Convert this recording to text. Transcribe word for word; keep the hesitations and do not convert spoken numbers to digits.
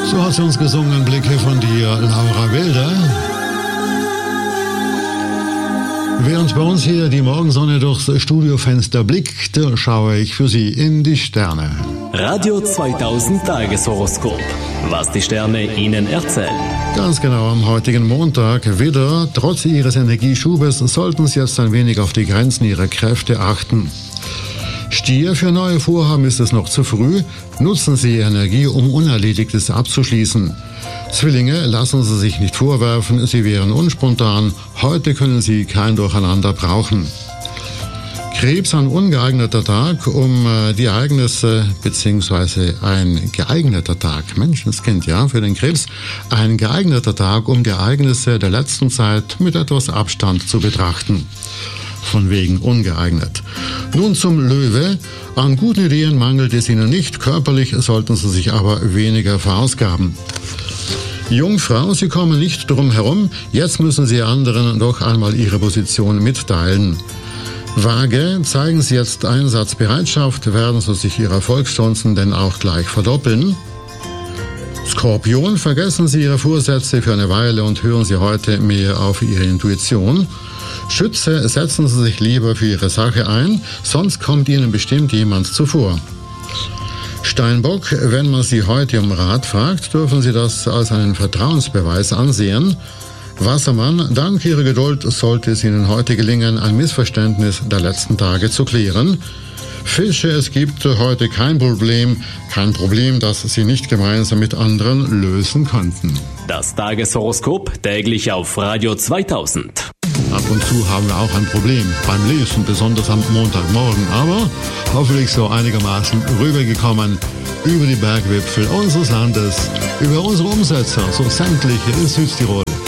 So hat sie uns gesungen, Blicke von dir, Laura Wilder. Während bei uns hier die Morgensonne durchs Studiofenster blickt, schaue ich für Sie in die Sterne. Radio zweitausend Tageshoroskop. Was die Sterne Ihnen erzählen. Ganz genau, am heutigen Montag wieder. Trotz Ihres Energieschubes sollten Sie jetzt ein wenig auf die Grenzen Ihrer Kräfte achten. Stier, für neue Vorhaben ist es noch zu früh. Nutzen Sie Ihre Energie, um Unerledigtes abzuschließen. Zwillinge, lassen Sie sich nicht vorwerfen, Sie wären unspontan. Heute können Sie kein Durcheinander brauchen. Krebs, ein ungeeigneter Tag, um äh, die Ereignisse, beziehungsweise ein geeigneter Tag, Menschenskind, ja, für den Krebs, ein geeigneter Tag, um die Ereignisse der letzten Zeit mit etwas Abstand zu betrachten. Von wegen ungeeignet. Nun zum Löwe. An guten Ideen mangelt es Ihnen nicht, körperlich sollten Sie sich aber weniger verausgaben. Jungfrau, Sie kommen nicht drum herum, jetzt müssen Sie anderen doch einmal Ihre Position mitteilen. Waage, zeigen Sie jetzt Einsatzbereitschaft, werden Sie sich Ihre Erfolgschancen denn auch gleich verdoppeln. Skorpion, vergessen Sie Ihre Vorsätze für eine Weile und hören Sie heute mehr auf Ihre Intuition. Schütze, setzen Sie sich lieber für Ihre Sache ein, sonst kommt Ihnen bestimmt jemand zuvor. Steinbock, wenn man Sie heute um Rat fragt, dürfen Sie das als einen Vertrauensbeweis ansehen. Wassermann, dank Ihrer Geduld sollte es Ihnen heute gelingen, ein Missverständnis der letzten Tage zu klären. Fische, es gibt heute kein Problem, kein Problem, das Sie nicht gemeinsam mit anderen lösen könnten. Das Tageshoroskop täglich auf Radio zweitausend. Ab und zu haben wir auch ein Problem beim Lesen, besonders am Montagmorgen, aber hoffentlich so einigermaßen rübergekommen über die Bergwipfel unseres Landes, über unsere Umsetzer, so sämtliche in Südtirol.